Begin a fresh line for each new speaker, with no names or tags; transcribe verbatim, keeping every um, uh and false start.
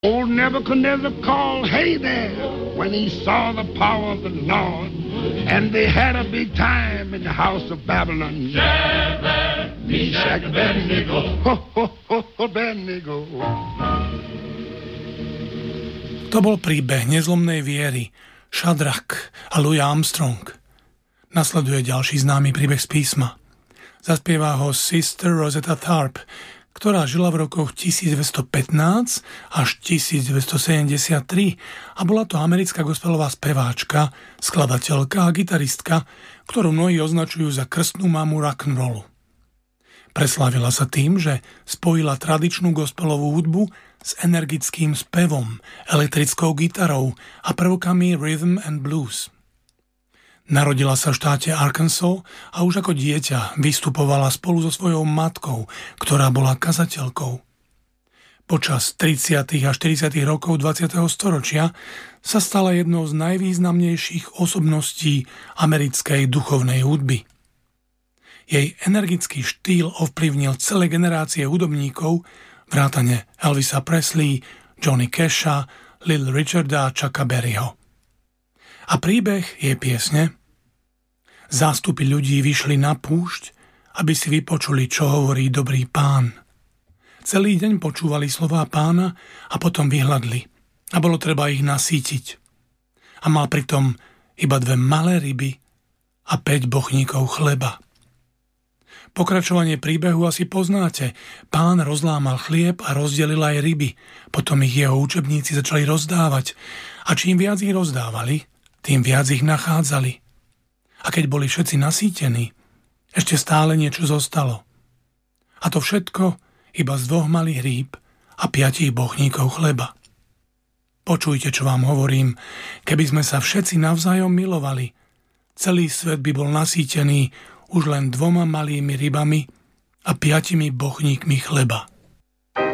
Old Nebuchadnezzar called, hey there, when he saw the power of the Lord, and they had a big time in the house of Babylon. Shadrach, Meshach, Abednego, ho, ho, ho, Abednego.
To bol príbeh nezlomnej viery Shadrach a Louis Armstrong. Nasleduje ďalší známy príbeh z písma. Zaspieva ho Sister Rosetta Tharpe, ktorá žila v rokoch tisícdvestopätnásť až tisícdvestosedemdesiattri a bola to americká gospelová speváčka, skladateľka a gitaristka, ktorú mnohí označujú za krstnú mamu rock'n'rollu. Preslávila sa tým, že spojila tradičnú gospelovú hudbu s energickým spevom, elektrickou gitarou a prvkami rhythm and blues. Narodila sa v štáte Arkansas a už ako dieťa vystupovala spolu so svojou matkou, ktorá bola kazateľkou. Počas tridsiatych a štyridsiatych rokov dvadsiateho storočia sa stala jednou z najvýznamnejších osobností americkej duchovnej hudby. Jej energický štýl ovplyvnil celé generácie hudobníkov, vrátane Elvisa Presley, Johnny Casha, Little Richarda a Chucka Berryho. A príbeh jej piesne? Zástupy ľudí vyšli na púšť, aby si vypočuli, čo hovorí dobrý Pán. Celý deň počúvali slová Pána a potom vyhladli. A bolo treba ich nasýtiť. A mal pritom iba dve malé ryby a päť bochníkov chleba. Pokračovanie príbehu asi poznáte. Pán rozlámal chlieb a rozdelil aj ryby. Potom ich jeho učebníci začali rozdávať. A čím viac ich rozdávali, tým viac ich nachádzali. A keď boli všetci nasýtení, ešte stále niečo zostalo. A to všetko iba z dvoch malých rýb a piatich bochníkov chleba. Počujte, čo vám hovorím, keby sme sa všetci navzájom milovali, celý svet by bol nasýtený už len dvoma malými rybami a piatimi bochníkmi chleba.